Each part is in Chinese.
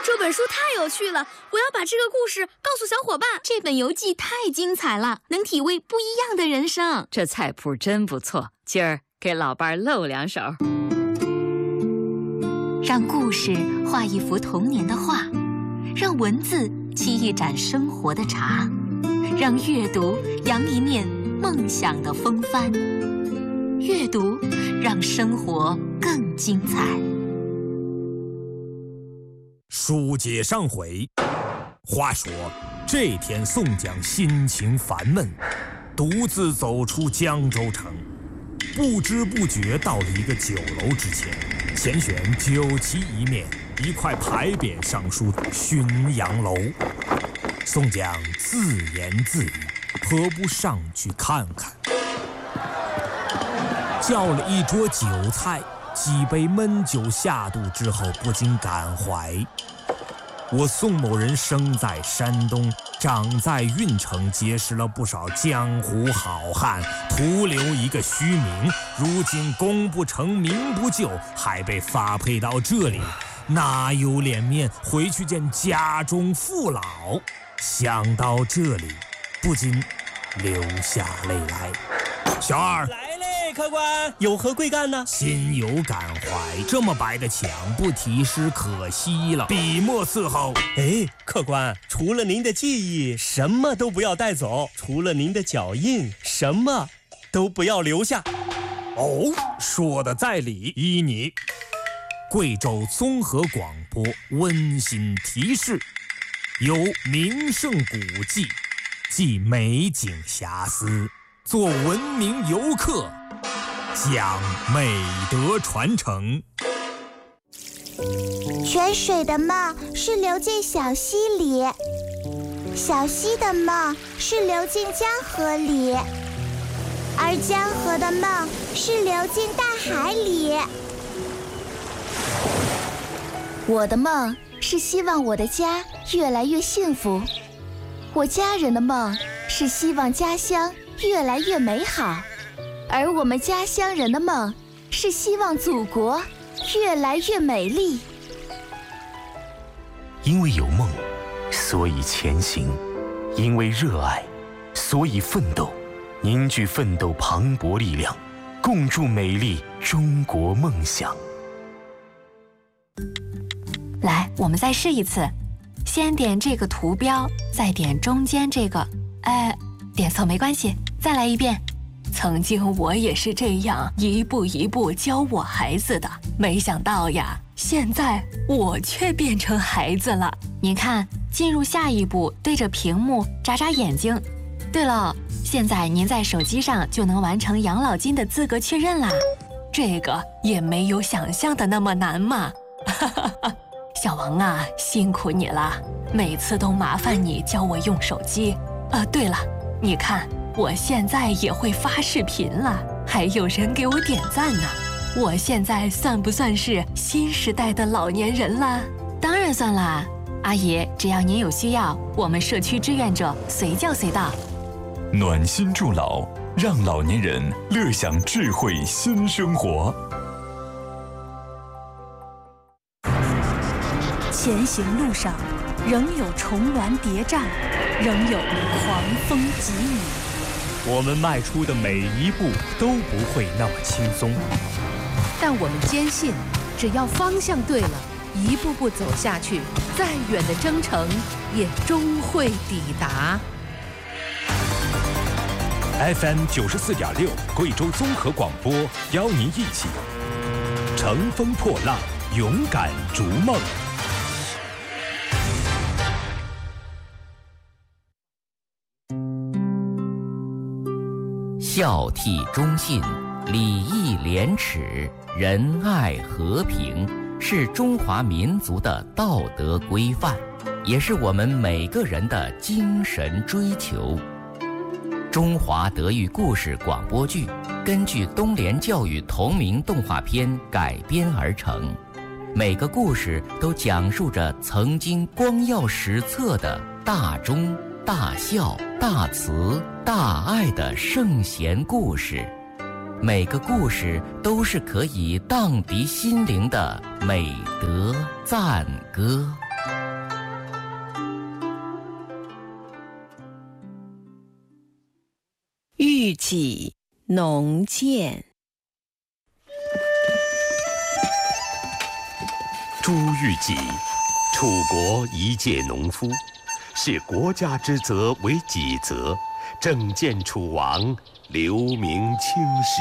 这本书太有趣了，我要把这个故事告诉小伙伴。 这本游记太精彩了，能体味不一样的人生。 这菜谱真不错，今儿给老伴露两手。 让故事画一幅童年的画，让文字沏一盏生活的茶，让阅读扬一面梦想的风帆。阅读让生活更精彩。 书接上回，话说这天宋江心情烦闷，独自走出江州城，不知不觉到了一个酒楼之前，前选酒旗一面，一块牌匾上书“浔阳楼”。宋江自言自语，何不上去看看？叫了一桌酒菜，几杯闷酒下肚之后，不禁感怀：我宋某人生在山东，长在郓城，结识了不少江湖好汉，徒留一个虚名。如今功不成名不就，还被发配到这里，哪有脸面回去见家中父老？想到这里，不禁流下泪来。小二来嘞，客官，有何贵干呢？ 心有感怀，这么白的墙不题诗可惜了，笔墨伺候。 哎，客官，除了您的记忆，什么都不要带走；除了您的脚印，什么都不要留下。 哦，说的在理，依你。贵州综合广播温馨提示：有名胜古迹，即美景遐思，做文明游客，讲美德传承。 泉水的梦是流进小溪里，小溪的梦是流进江河里，而江河的梦是流进大海里。我的梦是希望我的家越来越幸福，我家人的梦是希望家乡越来越美好，而我们家乡人的梦是希望祖国越来越美丽。 因为有梦，所以前行；因为热爱，所以奋斗。凝聚奋斗磅礴力量，共筑美丽中国梦想。 来，我们再试一次，先点这个图标，再点中间这个，点错没关系，再来一遍。曾经我也是这样一步一步教我孩子的，没想到呀，现在我却变成孩子了。您看，进入下一步，对着屏幕眨眨眼睛。对了，现在您在手机上就能完成养老金的资格确认啦，这个也没有想象的那么难嘛。小王啊，辛苦你了，每次都麻烦你教我用手机。对了，你看我现在也会发视频了，还有人给我点赞呢。我现在算不算是新时代的老年人啦？当然算啦，阿姨，只要您有需要，我们社区志愿者随叫随到。 暖心助老，让老年人乐享智慧新生活。 前行路上，仍有重峦叠嶂，仍有狂风急雨。 我们迈出的每一步都不会那么轻松， 但我们坚信，只要方向对了，一步步走下去，再远的征程也终会抵达。 FM 94.6贵州综合广播邀您一起乘风破浪，勇敢逐梦。 孝悌忠信、礼义廉耻、仁爱和平，是中华民族的道德规范，也是我们每个人的精神追求。中华德育故事广播剧根据东联教育同名动画片改编而成，每个故事都讲述着曾经光耀史册的大忠、大孝、大慈、大爱的圣贤故事，每个故事都是可以荡涤心灵的美德赞歌。 御己农见。 朱御己，楚国一介农夫，视国家之责为己责，政见楚王，留名青史。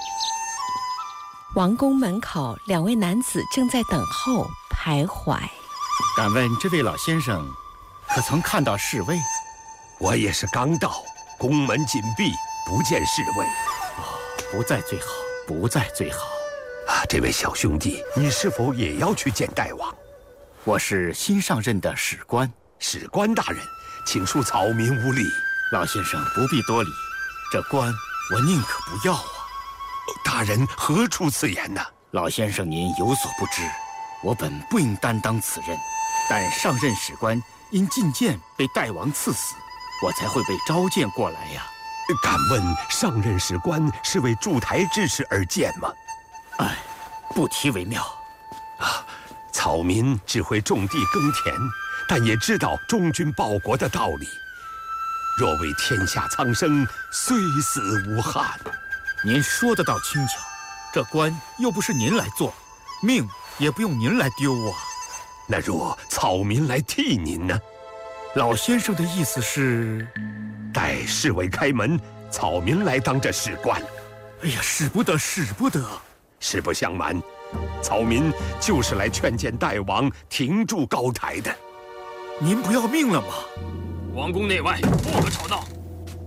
王宫门口，2位男子正在等候徘徊。 敢问这位老先生，可曾看到侍卫？ 我也是刚到，宫门紧闭，不见侍卫。 不在最好，不在最好。 这位小兄弟，你是否也要去见大王？ 我是新上任的史官。 史官大人，请恕草民无礼。 老先生不必多礼，这官我宁可不要啊。 大人何出此言呢？ 老先生您有所不知，我本不应担当此任，但上任史官因进谏被大王赐死，我才会被召见过来呀。 敢问上任史官是为筑台之事而见吗？ 哎，不提为妙。 草民只会种地耕田，但也知道忠君报国的道理。若为天下苍生，虽死无憾。 您说得倒轻巧，这官又不是您来做，命也不用您来丢啊。 那若草民来替您呢？ 老先生的意思是， 待侍卫开门，草民来当这史官。 哎呀，使不得，使不得！ 实不相瞒，草民就是来劝谏大王停筑高台的。 您不要命了吗？ 王宫内外不可吵闹。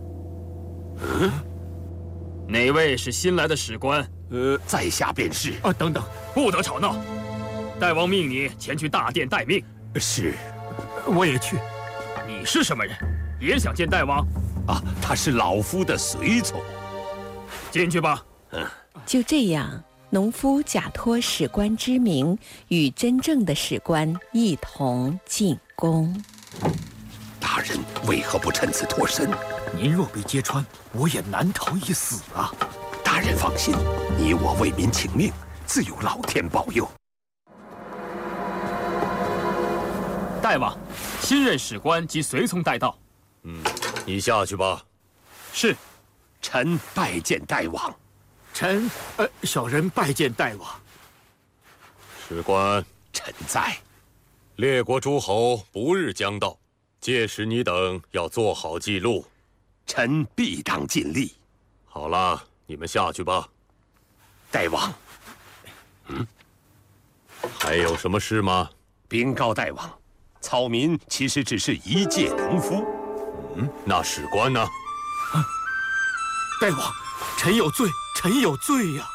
哪位是新来的史官？ 在下便是。 等等， 不得吵闹。大王命你前去大殿待命。 是， 我也去。 你是什么人？也想见大王？ 他是老夫的随从。 进去吧。 就这样，农夫假托史官之名，与真正的史官一同进宫。 大人为何不趁此脱身？ 您若被揭穿，我也难逃一死啊！ 大人放心，你我为民请命，自有老天保佑。 大王，新任史官及随从待到。 你下去吧。 是。 臣拜见大王。 小人拜见大王。 史官， 臣在。 列国诸侯不日将到，届时你等要做好记录。 臣必当尽力。 好了，你们下去吧。 大王， 还有什么事吗？ 禀告大王，草民其实只是一介农夫。 那史官呢？ 大王，臣有罪，臣有罪呀！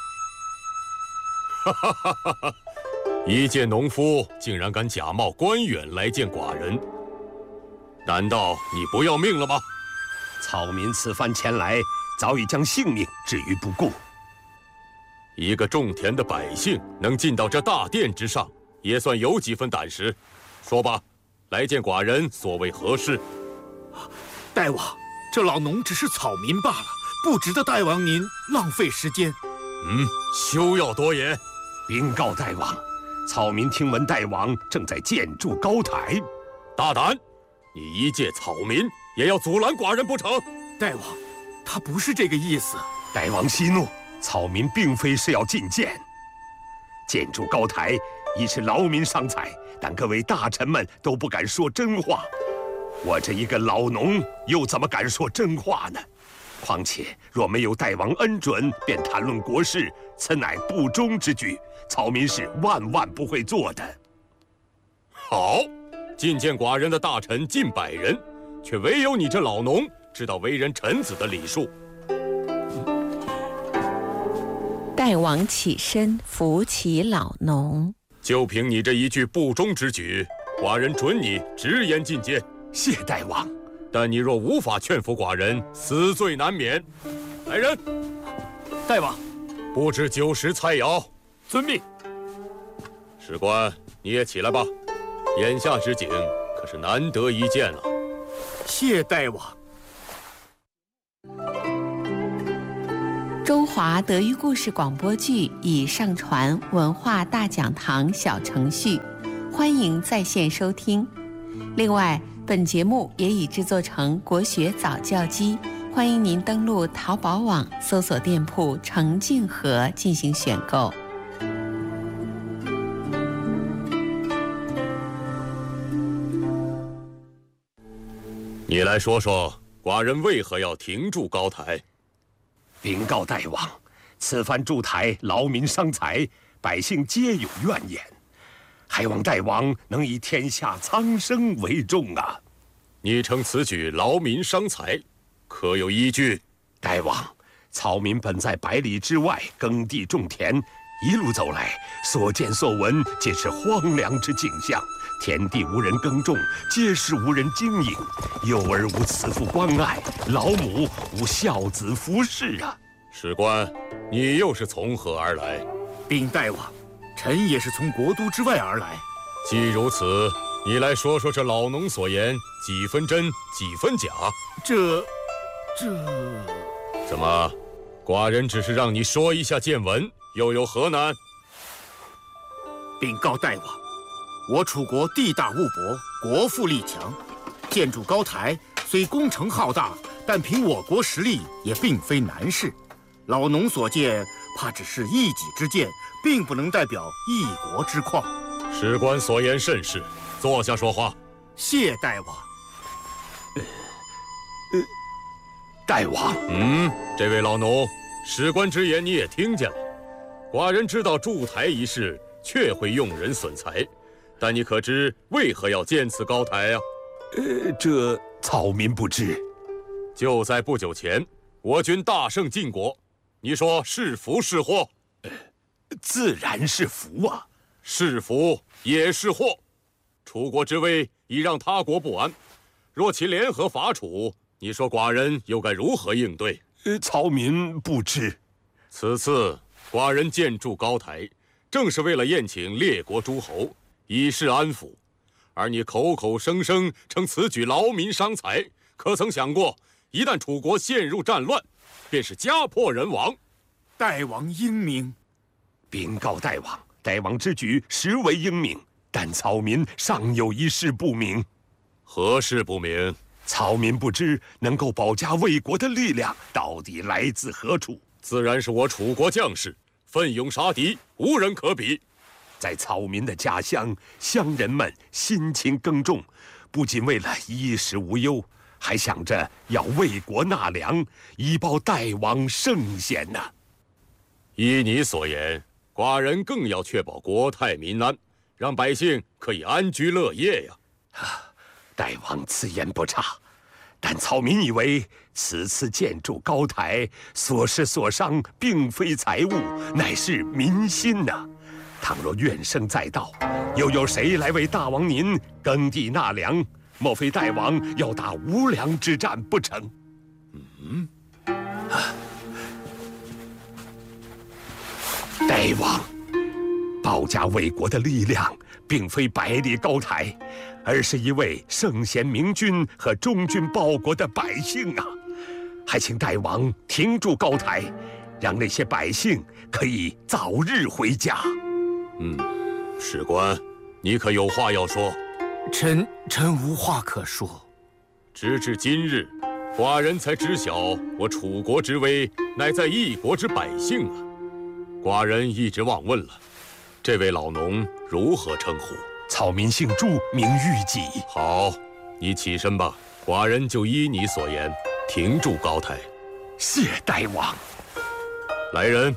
一介农夫竟然敢假冒官员来见寡人，难道你不要命了吗？ 草民此番前来，早已将性命置于不顾。 一个种田的百姓能进到这大殿之上，也算有几分胆识。说吧，来见寡人所谓何事？ 大王，这老农只是草民罢了，不值得大王您浪费时间。 休要多言。 禀告大王，草民听闻大王正在建筑高台。 大胆！你一介草民也要阻拦寡人不成？ 大王，他不是这个意思。 大王息怒，草民并非是要进谏。建筑高台已是劳民伤财，但各位大臣们都不敢说真话。我这一个老农又怎么敢说真话呢？况且若没有大王恩准，便谈论国事，此乃不忠之举，草民是万万不会做的。 好，觐见寡人的大臣近100人，却唯有你这老农知道为人臣子的礼数。 大王起身扶起老农。 就凭你这一句不忠之举，寡人准你直言进谏。 谢大王。 但你若无法劝服寡人，死罪难免。来人！ 大王， 布置酒食菜肴。 遵命。 史官，你也起来吧。眼下之景可是难得一见了。 谢大王。 中华德育故事广播剧已上传文化大讲堂小程序， 欢迎在线收听。另外，本节目也已制作成国学早教机，欢迎您登录淘宝网搜索店铺“程静和”进行选购。 你来说说，寡人为何要停驻高台？ 禀告大王，此番筑台，劳民伤财，百姓皆有怨言，还望大王能以天下苍生为重啊！ 你称此举劳民伤财，可有依据？ 大王，草民本在百里之外耕地种田，一路走来，所见所闻皆是荒凉之景象。田地无人耕种，街市无人经营，幼儿无慈父关爱，老母无孝子服侍啊！ 史官，你又是从何而来？ 禀大王，臣也是从国都之外而来。 既如此，你来说说这老农所言几分真，几分假？ 这…… 怎么？寡人只是让你说一下见闻，又有何难？ 禀告大王，我楚国地大物博，国富力强，建筑高台虽工程浩大，但凭我国实力也并非难事。老农所见，怕只是一己之见，并不能代表一国之况。 史官所言甚是，坐下说话。 谢大王。 大王， 这位老农，史官之言你也听见了。寡人知道筑台一事确会用人损财，但你可知为何要建此高台啊？ 这草民不知。 就在不久前，我军大胜晋国，你说是福是祸？ 自然是福啊！ 是福也是祸。楚国之威已让他国不安，若其联合伐楚，你说寡人又该如何应对？ 草民不知。 此次寡人建筑高台，正是为了宴请列国诸侯，以示安抚。而你口口声声称此举劳民伤财，可曾想过，一旦楚国陷入战乱，便是家破人亡？ 大王英明。 禀告大王，大王之举实为英明，但草民尚有一事不明。 何事不明？ 草民不知能够保家卫国的力量到底来自何处。 自然是我楚国将士奋勇杀敌，无人可比。 在草民的家乡，乡人们辛勤耕种，不仅为了衣食无忧，还想着要为国纳粮，以报大王圣贤呐。 依你所言，寡人更要确保国泰民安，让百姓可以安居乐业呀。 大王此言不差，但草民以为此次建筑高台所失所伤，并非财物，乃是民心呐。倘若怨声载道，又有谁来为大王您耕地纳粮？莫非大王要打无粮之战不成？大王，保家卫国的力量并非百里高台，而是一位圣贤明君和忠君报国的百姓啊！还请大王停驻高台，让那些百姓可以早日回家。 史官，你可有话要说？ 臣无话可说。 直至今日，寡人才知晓我楚国之威乃在一国之百姓啊！寡人一直忘问了，这位老农如何称呼？ 草民姓朱，名玉己。 好，你起身吧，寡人就依你所言，停驻高台。 谢大王。 来人，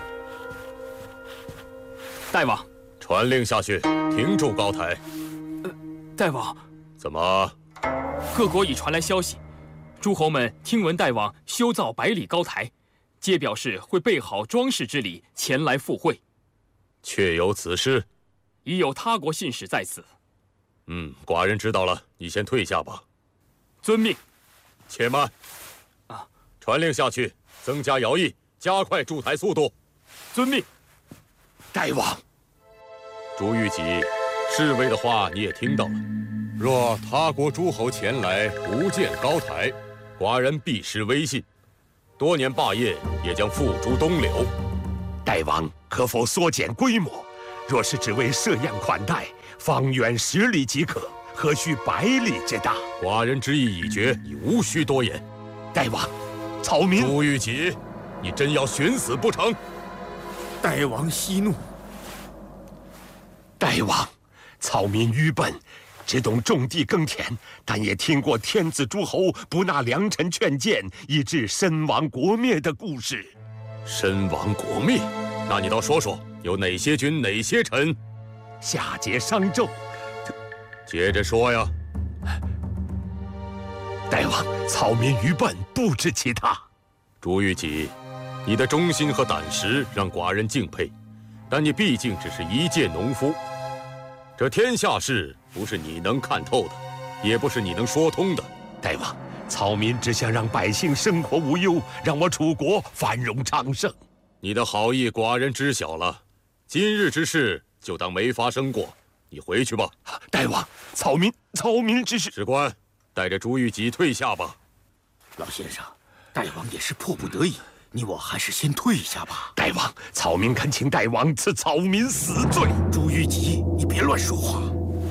大王， 传令下去，停驻高台。 大王， 怎么？ 各国已传来消息，诸侯们听闻大王修造百里高台，皆表示会备好装饰之礼前来赴会。 确有此事？ 已有他国信使在此。 寡人知道了，你先退下吧。 遵命。 且慢。传令下去，增加徭役，加快筑台速度。 遵命。 大王。 朱玉己，侍卫的话你也听到了。若他国诸侯前来不见高台，寡人必失威信，多年霸业也将付诸东流。 大王可否缩减规模， 若是只为设宴款待，方圆10里即可，何须100里之大？ 寡人之意已决，已无需多言。 大王，草民朱玉吉，你真要寻死不成？ 大王息怒。 大王，草民愚笨，只懂种地耕田，但也听过天子诸侯不纳良臣劝谏，以致身亡国灭的故事。 身亡国灭？那你倒说说，有哪些君哪些臣？ 夏桀、商纣。 接着说呀。 大王，草民愚笨，不知其他。 朱玉吉，你的忠心和胆识让寡人敬佩，但你毕竟只是一介农夫。这天下事不是你能看透的，也不是你能说通的。 大王，草民只想让百姓生活无忧，让我楚国繁荣昌盛。 你的好意寡人知晓了，今日之事就当没发生过。你回去吧。 大王，草民只是…… 史官，带着朱玉吉退下吧。 老先生，大王也是迫不得已，你我还是先退下吧。 大王，草民恳请大王赐草民死罪。 朱玉吉，你别乱说话。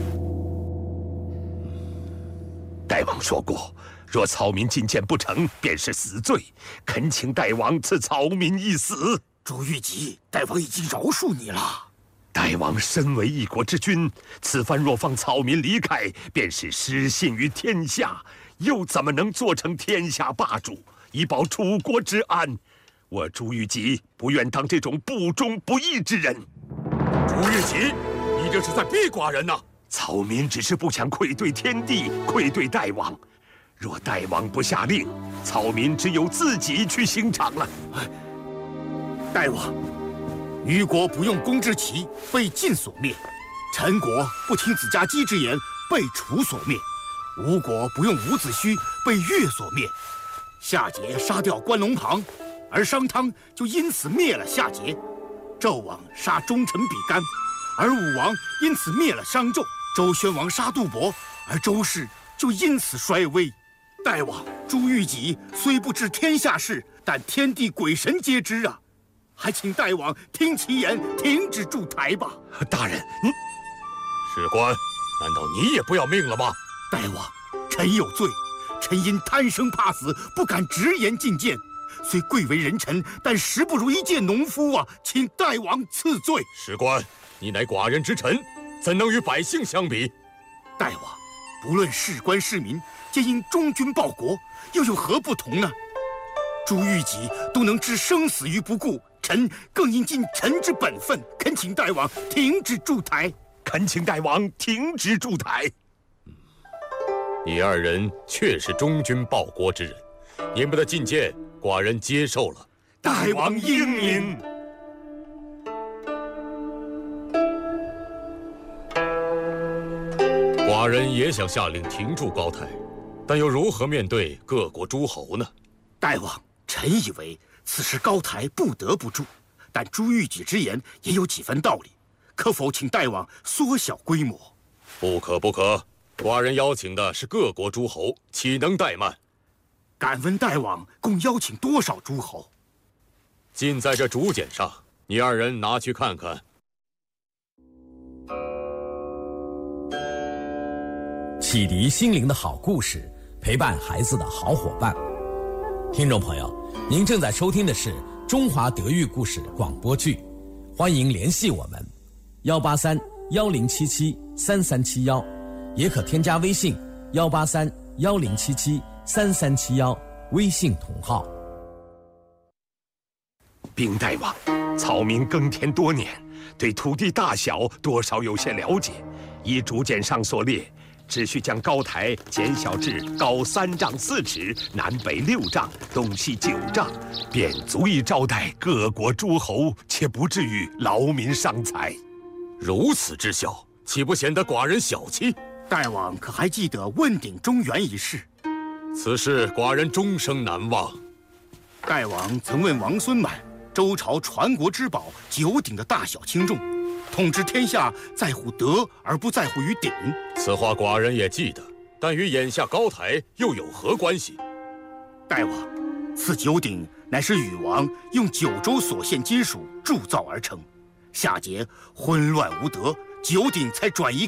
大王说过，若草民进谏不成，便是死罪，恳请大王赐草民一死。 朱玉吉，大王已经饶恕你了。 大王身为一国之君，此番若放草民离开，便是失信于天下，又怎么能做成天下霸主，以保楚国之安？我朱玉吉不愿当这种不忠不义之人。 朱玉吉，你这是在逼寡人呐！ 草民只是不想愧对天地，愧对大王。若大王不下令，草民只有自己去刑场了。 大王，虞国不用公之旗，被晋所灭；陈国不听子家姬之言，被楚所灭；吴国不用伍子胥，被越所灭。夏桀杀掉关龙庞，而商汤就因此灭了夏桀；纣王杀忠臣比干，而武王因此灭了商纣；周宣王杀杜伯，而周氏就因此衰微。大王，朱玉己虽不知天下事，但天地鬼神皆知啊！还请大王听其言，停止筑台吧。 大人， 史官，难道你也不要命了吗？ 大王，臣有罪，臣因贪生怕死，不敢直言进谏。虽贵为人臣，但实不如一介农夫啊！请大王赐罪。 史官，你乃寡人之臣，怎能与百姓相比？ 大王，不论士官市民，皆因忠君报国，又有何不同呢？朱玉己都能置生死于不顾，臣更应尽臣之本分，恳请大王停止筑台。 恳请大王停止筑台。 你二人确是忠君报国之人，你们的进谏，寡人接受了。 大王英明。 寡人也想下令停筑高台，但又如何面对各国诸侯呢？ 大王，臣以为此时高台不得不筑，但朱玉己之言也有几分道理，可否请大王缩小规模？ 不可不可，寡人邀请的是各国诸侯，岂能怠慢？ 敢问大王共邀请多少诸侯？ 尽在这竹简上，你二人拿去看看。 启迪心灵的好故事，陪伴孩子的好伙伴。听众朋友，您正在收听的是中华德育故事广播剧，欢迎联系我们183-1077-3371，也可添加微信183-1077-3371，微信同号。 禀大王，草民耕田多年，对土地大小多少有些了解。依竹简上所列，只需将高台减小至高3丈4尺，南北6丈，东西9丈，便足以招待各国诸侯，且不至于劳民伤财。 如此之小，岂不显得寡人小气？ 大王可还记得问鼎中原一事？ 此事寡人终生难忘。 大王曾问王孙满，周朝传国之宝9鼎的大小轻重，统治天下在乎德而不在乎于鼎。 此话寡人也记得，但与眼下高台又有何关系？ 大王，此9鼎乃是禹王用9州所献金属铸造而成， 下节混乱无德，九鼎才转移